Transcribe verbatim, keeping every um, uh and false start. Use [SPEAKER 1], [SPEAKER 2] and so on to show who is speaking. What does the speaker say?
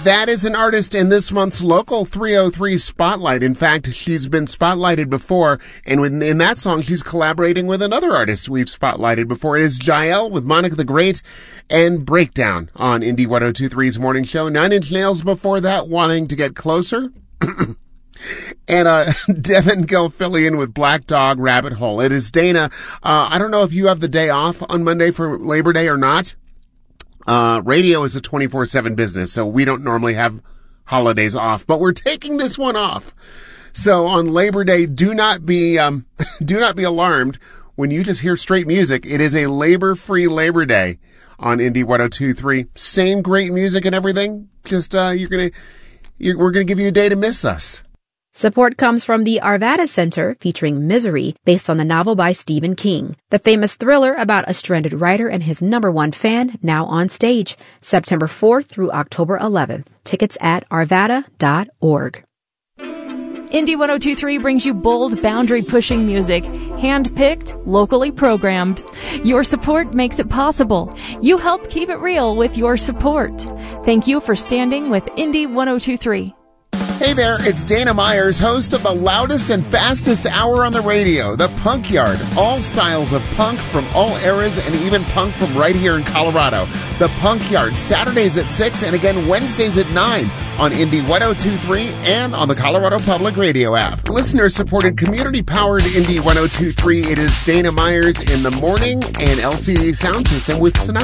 [SPEAKER 1] That is an artist in this month's Local three oh three Spotlight. In fact, she's been spotlighted before, and in, in that song, she's collaborating with another artist we've spotlighted before. It is Jael with Monica the Great and Breakdown on Indie ten twenty-three's morning show. Nine Inch Nails before that, Wanting to Get Closer. And uh Devin Gilfillian with Black Dog Rabbit Hole. It is Dana. Uh I don't know if you have the day off on Monday for Labor Day or not. Uh, radio is a twenty-four seven business, so we don't normally have holidays off, but we're taking this one off. So on Labor Day, do not be, um, do not be alarmed when you just hear straight music. It is a labor-free Labor Day on Indie ten twenty-three. Same great music and everything. Just, uh, you're gonna, you're, we're gonna give you a day to miss us.
[SPEAKER 2] Support comes from the Arvada Center, featuring Misery, based on the novel by Stephen King. The famous thriller about a stranded writer and his number one fan, now on stage, September fourth through October eleventh. Tickets at arvada dot org.
[SPEAKER 3] Indie ten twenty-three brings you bold, boundary-pushing music, hand-picked, locally programmed. Your support makes it possible. You help keep it real with your support. Thank you for standing with Indie ten twenty-three.
[SPEAKER 1] Hey there, it's Dana Myers, host of the loudest and fastest hour on the radio, The Punk Yard. All styles of punk from all eras and even punk from right here in Colorado. The Punk Yard, Saturdays at six and again Wednesdays at nine on Indie ten twenty-three and on the Colorado Public Radio app. Listener-supported, community-powered Indie ten twenty-three. It is Dana Myers in the morning and L C D Sound System with tonight.